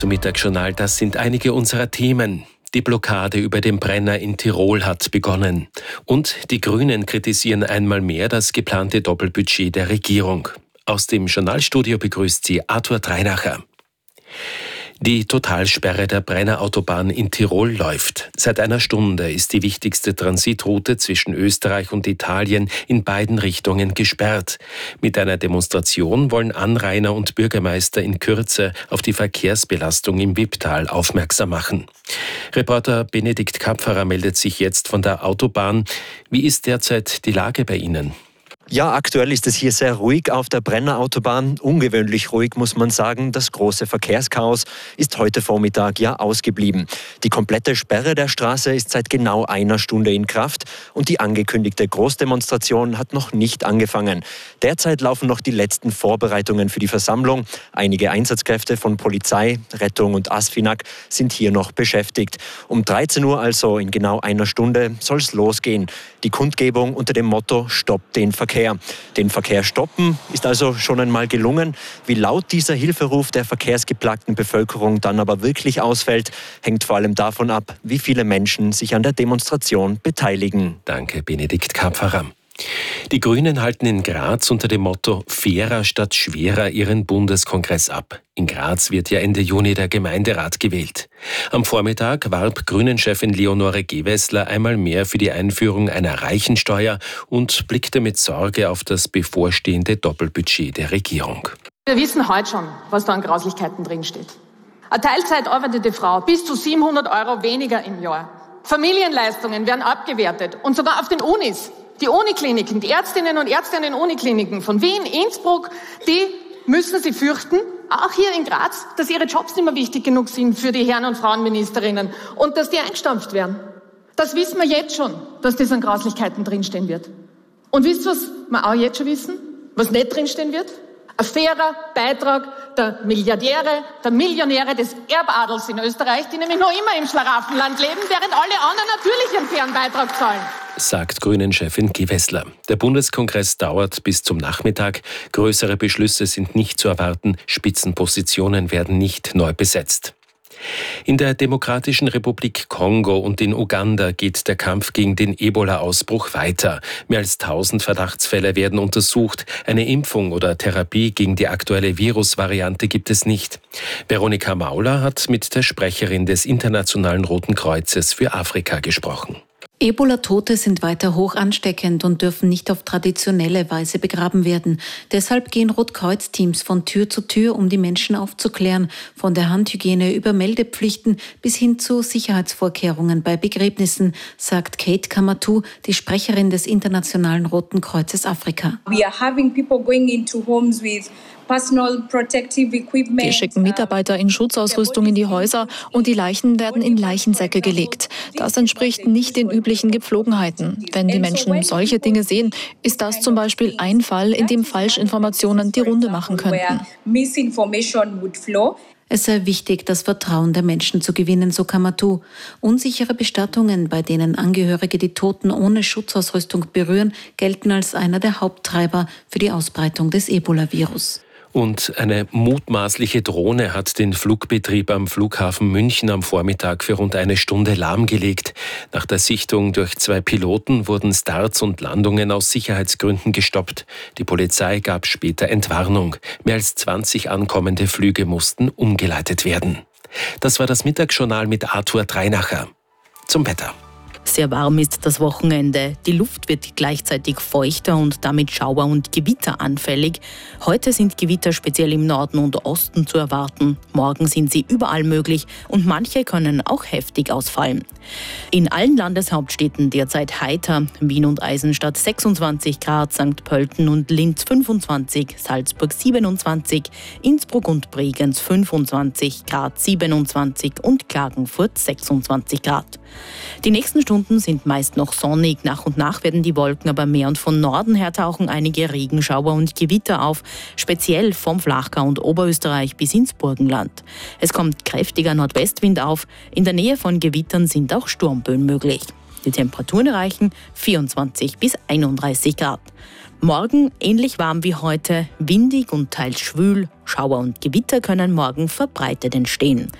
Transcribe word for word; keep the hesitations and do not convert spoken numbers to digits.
Zum Mittagsjournal, das sind einige unserer Themen. Die Blockade über den Brenner in Tirol hat begonnen. Und die Grünen kritisieren einmal mehr das geplante Doppelbudget der Regierung. Aus dem Journalstudio begrüßt sie Arthur Dreinacher. Die Totalsperre der Brennerautobahn in Tirol läuft. Seit einer Stunde ist die wichtigste Transitroute zwischen Österreich und Italien in beiden Richtungen gesperrt. Mit einer Demonstration wollen Anrainer und Bürgermeister in Kürze auf die Verkehrsbelastung im Wipptal aufmerksam machen. Reporter Benedikt Kapferer meldet sich jetzt von der Autobahn. Wie ist derzeit die Lage bei Ihnen? Ja, aktuell ist es hier sehr ruhig auf der Brennerautobahn. Ungewöhnlich ruhig, muss man sagen. Das große Verkehrschaos ist heute Vormittag ja ausgeblieben. Die komplette Sperre der Straße ist seit genau einer Stunde in Kraft und die angekündigte Großdemonstration hat noch nicht angefangen. Derzeit laufen noch die letzten Vorbereitungen für die Versammlung. Einige Einsatzkräfte von Polizei, Rettung und ASFINAG sind hier noch beschäftigt. Um dreizehn Uhr, also in genau einer Stunde, soll es losgehen. Die Kundgebung unter dem Motto „Stopp den Verkehr". Den Verkehr stoppen ist also schon einmal gelungen. Wie laut dieser Hilferuf der verkehrsgeplagten Bevölkerung dann aber wirklich ausfällt, hängt vor allem davon ab, wie viele Menschen sich an der Demonstration beteiligen. Danke, Benedikt Kapferer. Die Grünen halten in Graz unter dem Motto „Fairer statt schwerer" ihren Bundeskongress ab. In Graz wird ja Ende Juni der Gemeinderat gewählt. Am Vormittag warb Grünen-Chefin Leonore Gewessler einmal mehr für die Einführung einer Reichensteuer und blickte mit Sorge auf das bevorstehende Doppelbudget der Regierung. Wir wissen heute schon, was da an Grauslichkeiten drinsteht. Eine Teilzeit arbeitende Frau, bis zu siebenhundert Euro weniger im Jahr. Familienleistungen werden abgewertet und sogar auf den Unis. Die Unikliniken, die Ärztinnen und Ärzte in den Unikliniken von Wien, Innsbruck, die müssen sie fürchten, auch hier in Graz, dass ihre Jobs nicht mehr wichtig genug sind für die Herren- und Frauenministerinnen und dass die eingestampft werden. Das wissen wir jetzt schon, dass das an Grauslichkeiten drinstehen wird. Und wisst ihr, was wir auch jetzt schon wissen? Was nicht drinstehen wird? Ein fairer Beitrag der Milliardäre, der Millionäre des Erbadels in Österreich, die nämlich noch immer im Schlaraffenland leben, während alle anderen natürlich einen fairen Beitrag zahlen. Sagt Grünen-Chefin Gewessler. Der Bundeskongress dauert bis zum Nachmittag. Größere Beschlüsse sind nicht zu erwarten. Spitzenpositionen werden nicht neu besetzt. In der Demokratischen Republik Kongo und in Uganda geht der Kampf gegen den Ebola-Ausbruch weiter. Mehr als tausend Verdachtsfälle werden untersucht. Eine Impfung oder Therapie gegen die aktuelle Virusvariante gibt es nicht. Veronika Mauler hat mit der Sprecherin des Internationalen Roten Kreuzes für Afrika gesprochen. Ebola-Tote sind weiter hoch ansteckend und dürfen nicht auf traditionelle Weise begraben werden. Deshalb gehen Rotkreuz-Teams von Tür zu Tür, um die Menschen aufzuklären, von der Handhygiene über Meldepflichten bis hin zu Sicherheitsvorkehrungen bei Begräbnissen, sagt Kate Kamatu, die Sprecherin des Internationalen Roten Kreuzes Afrika. We are having people going into homes with Wir schicken Mitarbeiter in Schutzausrüstung in die Häuser und die Leichen werden in Leichensäcke gelegt. Das entspricht nicht den üblichen Gepflogenheiten. Wenn die Menschen solche Dinge sehen, ist das zum Beispiel ein Fall, in dem Falschinformationen die Runde machen könnten. Es sei wichtig, das Vertrauen der Menschen zu gewinnen, so Kamatu. Unsichere Bestattungen, bei denen Angehörige die Toten ohne Schutzausrüstung berühren, gelten als einer der Haupttreiber für die Ausbreitung des Ebola-Virus. Und eine mutmaßliche Drohne hat den Flugbetrieb am Flughafen München am Vormittag für rund eine Stunde lahmgelegt. Nach der Sichtung durch zwei Piloten wurden Starts und Landungen aus Sicherheitsgründen gestoppt. Die Polizei gab später Entwarnung. Mehr als zwanzig ankommende Flüge mussten umgeleitet werden. Das war das Mittagsjournal mit Arthur Dreinacher. Zum Wetter. Sehr warm ist das Wochenende. Die Luft wird gleichzeitig feuchter und damit Schauer- und Gewitter anfällig. Heute sind Gewitter speziell im Norden und Osten zu erwarten. Morgen sind sie überall möglich und manche können auch heftig ausfallen. In allen Landeshauptstädten derzeit heiter. Wien und Eisenstadt sechsundzwanzig Grad, Sankt Pölten und Linz fünfundzwanzig, Salzburg siebenundzwanzig, Innsbruck und Bregenz fünfundzwanzig, Graz siebenundzwanzig und Klagenfurt sechsundzwanzig Grad. Die nächsten Stunden sind meist noch sonnig. Nach und nach werden die Wolken aber mehr und von Norden her tauchen einige Regenschauer und Gewitter auf, speziell vom Flachgau und Oberösterreich bis ins Burgenland. Es kommt kräftiger Nordwestwind auf. In der Nähe von Gewittern sind auch Sturmböen möglich. Die Temperaturen erreichen vierundzwanzig bis einunddreißig Grad. Morgen ähnlich warm wie heute, windig und teils schwül, Schauer und Gewitter können morgen verbreitet entstehen.